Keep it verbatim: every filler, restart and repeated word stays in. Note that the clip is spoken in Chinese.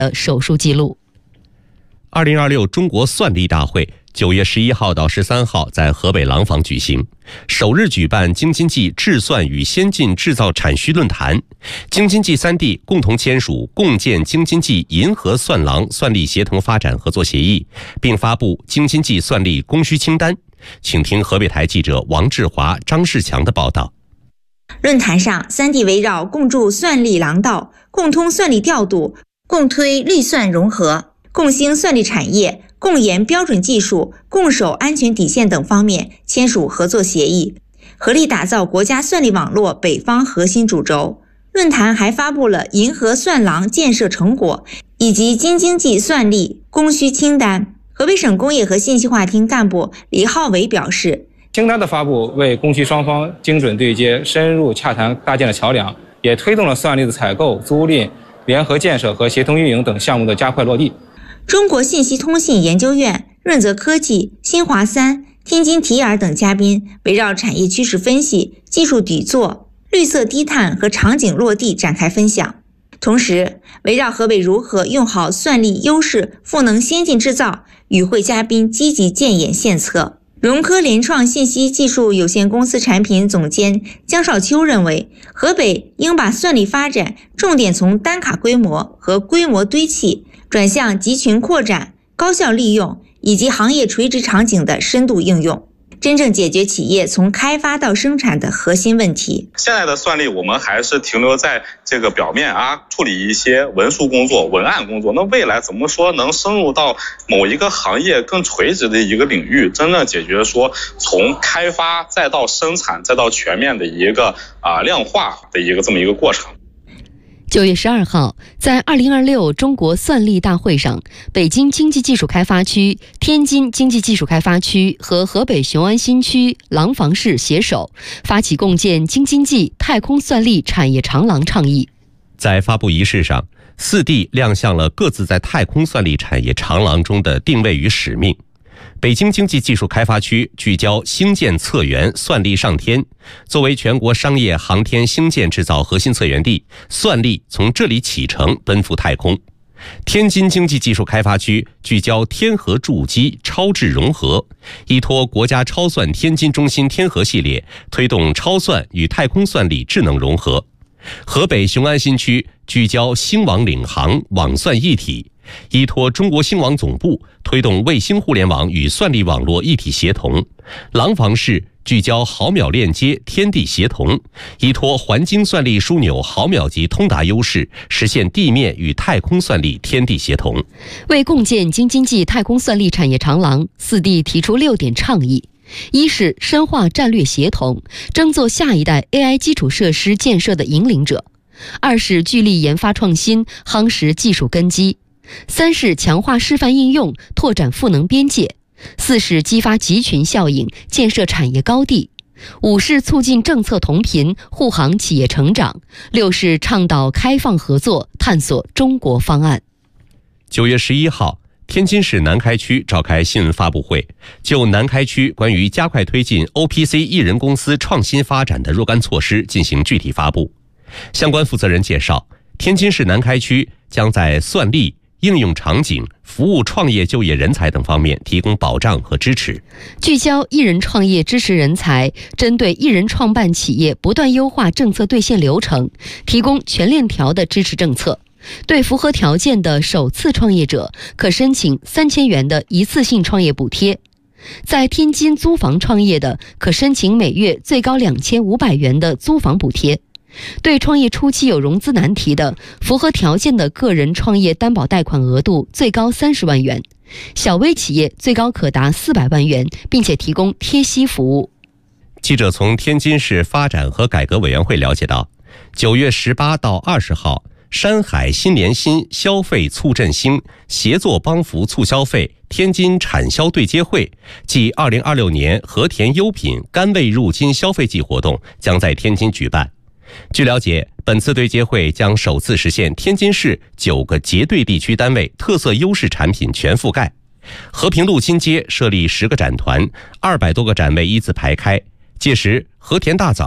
的手术记录。 二零二六中国算力大会九月十一号到十三号在河北廊坊举行，首日举办京津冀制算与先进制造产需论坛，京津冀三地共同签署共建京津冀银河算廊算力协同发展合作协议，并发布京津冀算力供需清单。请听河北台记者王志华、张世强的报道。 论坛上，三地围绕共筑算力廊道、共通算力调度、共推绿算融合、共兴算力产业、共研标准技术、共守安全底线等方面签署合作协议，合力打造国家算力网络北方核心主轴。论坛还发布了银河算廊建设成果以及京津冀算力供需清单。河北省工业和信息化厅干部李浩伟表示， 清单的发布为供需双方精准对接、深入洽谈搭建了桥梁，也推动了算力的采购、租赁、联合建设和协同运营等项目的加快落地。 中国信息通信研究院、润泽科技、新华三、天津提尔等嘉宾围绕产业趋势分析、技术底座、绿色低碳和场景落地展开分享。同时，围绕河北如何用好算力优势赋能先进制造，与会嘉宾积极建言献策。融科联创信息技术有限公司产品总监江少秋认为，河北应把算力发展重点从单卡规模和规模堆砌转向集群扩展、高效利用以及行业垂直场景的深度应用，真正解决企业从开发到生产的核心问题。 现在的算力我们还是停留在这个表面啊，处理一些文书工作、文案工作。那未来怎么说能深入到某一个行业更垂直的一个领域，真正解决说从开发再到生产再到全面的一个啊量化的一个这么一个过程。 九月十二号，在二零二六中国算力大会上，北京经济技术开发区、天津经济技术开发区和河北雄安新区廊坊市携手，发起共建京津冀太空算力产业长廊倡议。 在发布仪式上，四地亮相了各自在太空算力产业长廊中的定位与使命。北京经济技术开发区聚焦星舰测源算力上天，作为全国商业航天星舰制造核心策源地，算力从这里启程奔赴太空。天津经济技术开发区聚焦天河筑基超智融合，依托国家超算天津中心天河系列，推动超算与太空算力智能融合。河北雄安新区聚焦星网领航网算一体，依托中国星网总部推动卫星互联网与算力网络一体协同。廊坊市聚焦毫秒链接天地协同，依托环京算力枢纽毫秒级通达优势，实现地面与太空算力天地协同。 为共建京津冀太空算力产业长廊，四地提出六点倡议。一是深化战略协同，争做下一代 A I 基础设施建设的引领者；二是聚力研发创新，夯实技术根基；三是强化示范应用，拓展赋能边界；四是激发集群效应，建设产业高地；五是促进政策同频，护航企业成长；六是倡导开放合作，探索中国方案。 九月十一号，天津市南开区召开新闻发布会，就南开区关于加快推进 O P C 艺人公司创新发展的若干措施进行具体发布。相关负责人介绍，天津市南开区将在算力、应用场景、服务创业就业人才等方面提供保障和支持， 聚焦艺人创业支持人才，针对艺人创办企业不断优化政策兑现流程，提供全链条的支持政策。对符合条件的首次创业者，可申请三千元的一次性创业补贴；在天津租房创业的，可申请每月最高两千五百元的租房补贴；对创业初期有融资难题的，符合条件的个人创业担保贷款额度最高三十万元，小微企业最高可达四百万元，并且提供贴息服务。 记者从天津市发展和改革委员会了解到，九月十八到二十号，山海新联新消费促振兴协作帮扶促消费天津产销对接会暨二零二六年和田优品甘味入津消费季活动将在天津举办。据了解，本次对接会将首次实现天津市九个结对地区单位特色优势产品全覆盖。和平路金街设立十个展团，二百多个展位依次排开。届时，和田大枣、